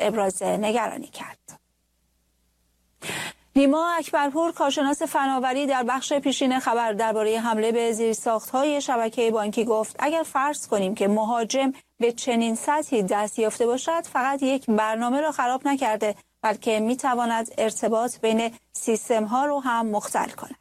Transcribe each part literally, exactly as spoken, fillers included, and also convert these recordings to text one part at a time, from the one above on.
ابراز نگرانی کرد. نیما اکبرپور، کارشناس فناوری در بخش پیشین خبر درباره حمله به زیرساخت‌های شبکه بانکی گفت اگر فرض کنیم که مهاجم به چنین سطحی دست یافته باشد، فقط یک برنامه را خراب نکرده بلکه میتواند ارتباط بین سیستم‌ها رو هم مختل کند.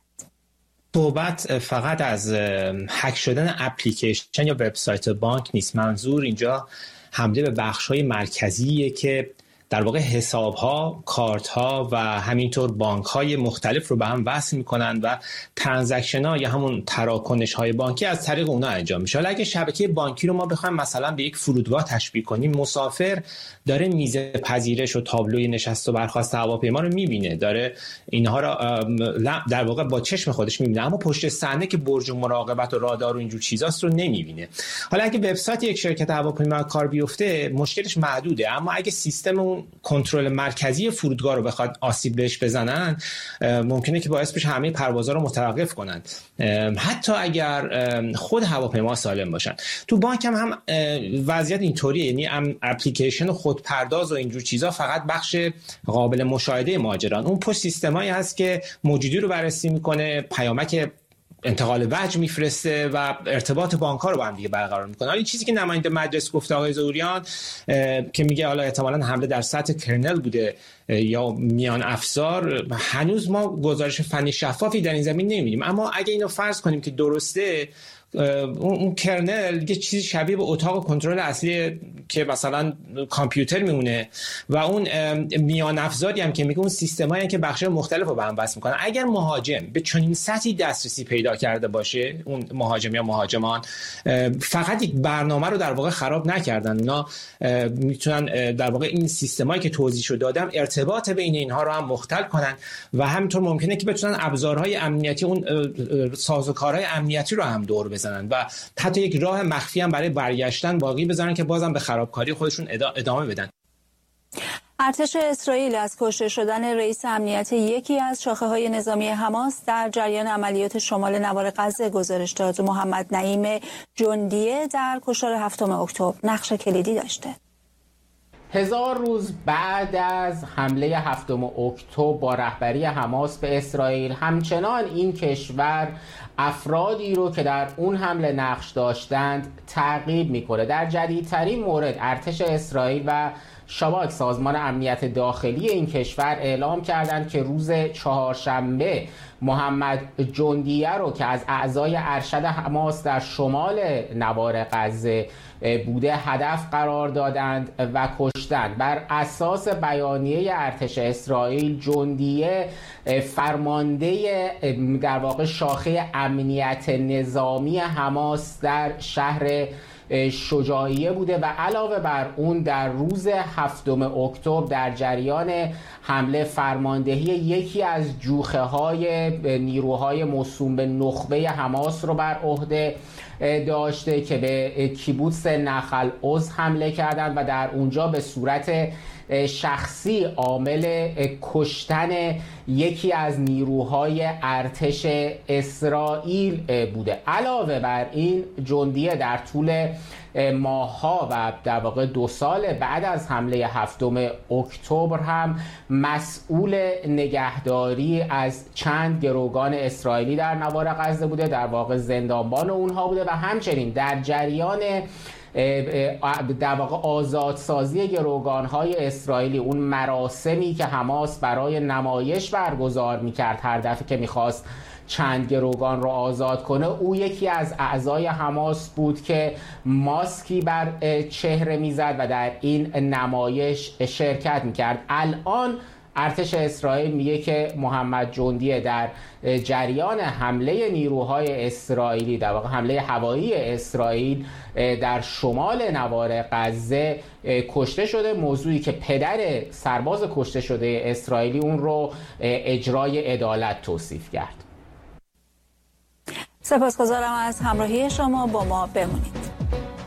صحبت فقط از هک شدن اپلیکیشن یا وبسایت بانک نیست. منظور اینجا حمله به بخش‌های مرکزیه که در واقع حساب‌ها، کارت‌ها و همینطور بانک‌های مختلف رو به هم وصل می‌کنن و ترانزکشن‌ها یا همون تراکنش‌های بانکی از طریق اونها انجام میشه. حالا اگه شبکه بانکی رو ما بخوایم مثلا به یک فرودگاه تشبیه کنیم، مسافر داره میز پذیرش و تابلوی نشست و برخاست هواپیما رو می‌بینه، داره اینها رو در واقع با چشم خودش می‌بینه، اما پشت صحنه که برج مراقبت و رادار و اینجور چیزاست رو نمی‌بینه. حالا اگه وبسایت یک شرکت هواپیما کار بیفته، مشکلش محدوده، اما اگه سیستم اون کنترل مرکزی فرودگاه رو بخواد آسیب بهش بزنن، ممکنه که باعث بشه همه پروازها رو متوقف کنن، حتی اگر خود هواپیما سالم باشن. تو بانک هم, هم وضعیت اینطوریه، یعنی اپلیکیشن خودپرداز و اینجور چیزا فقط بخش قابل مشاهده ماجران. اون پشت سیستمایی هست که موجودی رو بررسی میکنه، پیامک انتقال وجه میفرسته و ارتباط بانک‌ها رو با هم دیگه برقرار میکنه. حالا این چیزی که نماینده مجلس گفته آقای ظهوریان که میگه حالا احتمالاً حمله در سطح کرنل بوده یا میان افزار، هنوز ما گزارش فنی شفافی در این زمین نمی‌بینیم، اما اگه اینو فرض کنیم که درسته، اون کرنل یه چیزی شبیه به اتاق کنترل اصلی که مثلا کامپیوتر میمونه و اون میان افزاری هم که میگه اون سیستمایی که بخش‌های مختلف رو به هم وصل میکنن. اگر مهاجم به چنین سطحی دسترسی پیدا کرده باشه، اون مهاجم یا مهاجمان فقط یک برنامه رو در واقع خراب نکردن، اونا میتونن در واقع این سیستمایی که توضیحشو دادم ارتباط بین اینها رو هم مختل کنن و همینطور ممکنه که بتونن ابزارهای امنیتی، اون سازوکارهای امنیتی رو هم دور بزنن و حتی یک راه مخفی هم برای برگشتن باقی بذارن که بازم به خرابکاری خودشون ادامه بدن. ارتش اسرائیل از کشته شدن رئیس امنیتی یکی از شاخه‌های نظامی حماس در جریان عملیات شمال نوار غزه گزارش داد. محمد نعیم جندیه در کشتار هفتم اکتبر نقش کلیدی داشته. هزار روز بعد از حمله هفتم اکتبر با رهبری حماس به اسرائیل، همچنان این کشور افرادی رو که در اون حمله نقش داشتند تعقیب میکنه. در جدیدترین مورد ارتش اسرائیل و شاباک، سازمان امنیت داخلی این کشور، اعلام کردند که روز چهارشنبه محمد جندیه رو که از اعضای ارشد حماس در شمال نوار غزه بوده هدف قرار دادند و کشتند. بر اساس بیانیه ارتش اسرائیل، جندیه فرمانده در واقع شاخه امنیت نظامی حماس در شهر شجاعیه بوده و علاوه بر اون در روز هفتم اکتبر در جریان حمله فرماندهی یکی از جوخه های نیروهای موسوم به نخبه حماس رو بر عهده داشته که به کیبوتس نخل عز حمله کردند و در اونجا به صورت شخصی عامل کشتن یکی از نیروهای ارتش اسرائیل بوده. علاوه بر این، جندیه در طول ماه‌ها و در واقع دو سال بعد از حمله هفتم اکتبر هم مسئول نگهداری از چند گروگان اسرائیلی در نوار غزه بوده، در واقع زندانبان اونها بوده و همچنین در جریان در واقع آزادسازی گروگان‌های اسرائیلی، اون مراسمی که حماس برای نمایش برگزار می‌کرد هر دفعه که می‌خواست چند گروگان رو آزاد کنه، او یکی از اعضای حماس بود که ماسکی بر چهره میزد و در این نمایش شرکت میکرد. الان ارتش اسرائیل میگه که محمد جندیه در جریان حمله نیروهای اسرائیلی، در واقع حمله هوایی اسرائیل در شمال نوار غزه کشته شده، موضوعی که پدر سرباز کشته شده اسرائیلی اون رو اجرای عدالت توصیف کرد. سپاسگزارم از همراهی شما، با ما بمونید.